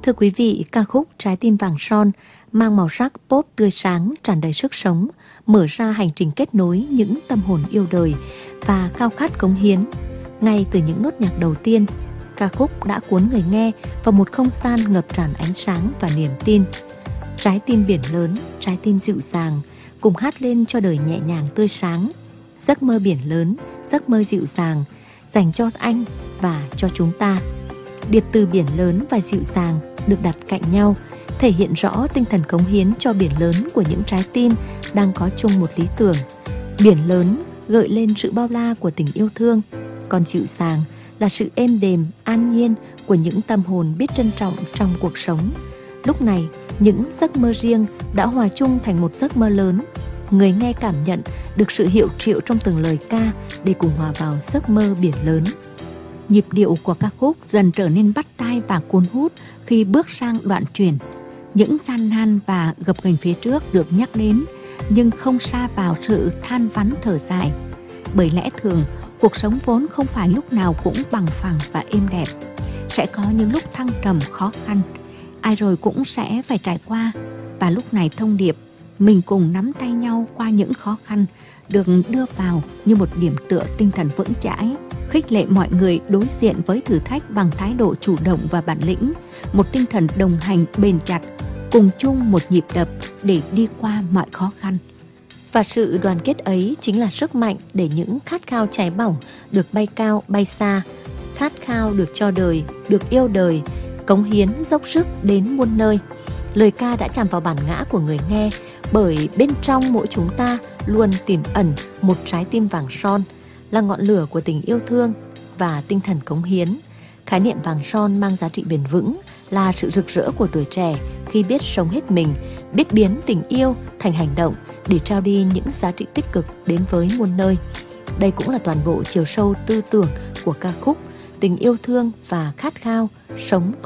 Thưa quý vị, ca khúc Trái tim vàng son mang màu sắc pop tươi sáng, tràn đầy sức sống, mở ra hành trình kết nối những tâm hồn yêu đời và khao khát cống hiến. Ngay từ những nốt nhạc đầu tiên, ca khúc đã cuốn người nghe vào một không gian ngập tràn ánh sáng và niềm tin. Trái tim biển lớn, trái tim dịu dàng, cùng hát lên cho đời nhẹ nhàng tươi sáng. Giấc mơ biển lớn, giấc mơ dịu dàng, dành cho anh và cho chúng ta. Điệp từ biển lớn và dịu dàng được đặt cạnh nhau, thể hiện rõ tinh thần cống hiến cho biển lớn của những trái tim đang có chung một lý tưởng. Biển lớn gợi lên sự bao la của tình yêu thương, còn dịu dàng là sự êm đềm, an nhiên của những tâm hồn biết trân trọng trong cuộc sống. Lúc này, những giấc mơ riêng đã hòa chung thành một giấc mơ lớn. Người nghe cảm nhận được sự hiệu triệu trong từng lời ca để cùng hòa vào giấc mơ biển lớn. Nhịp điệu của ca khúc dần trở nên bắt tai và cuốn hút khi bước sang đoạn chuyển. Những gian nan và gập ghềnh phía trước được nhắc đến, nhưng không sa vào sự than vãn thở dài. Bởi lẽ thường, cuộc sống vốn không phải lúc nào cũng bằng phẳng và êm đẹp. Sẽ có những lúc thăng trầm khó khăn, ai rồi cũng sẽ phải trải qua. Và lúc này thông điệp mình cùng nắm tay nhau qua những khó khăn được đưa vào như một điểm tựa tinh thần vững chãi, khích lệ mọi người đối diện với thử thách bằng thái độ chủ động và bản lĩnh, một tinh thần đồng hành bền chặt, cùng chung một nhịp đập để đi qua mọi khó khăn. Và sự đoàn kết ấy chính là sức mạnh để những khát khao cháy bỏng được bay cao bay xa, khát khao được cho đời, được yêu đời, cống hiến dốc sức đến muôn nơi. Lời ca đã chạm vào bản ngã của người nghe, bởi bên trong mỗi chúng ta luôn tiềm ẩn một trái tim vàng son, là ngọn lửa của tình yêu thương và tinh thần cống hiến. Khái niệm vàng son mang giá trị bền vững, là sự rực rỡ của tuổi trẻ khi biết sống hết mình, biết biến tình yêu thành hành động để trao đi những giá trị tích cực đến với muôn nơi. Đây cũng là toàn bộ chiều sâu tư tưởng của ca khúc Tình yêu thương và khát khao sống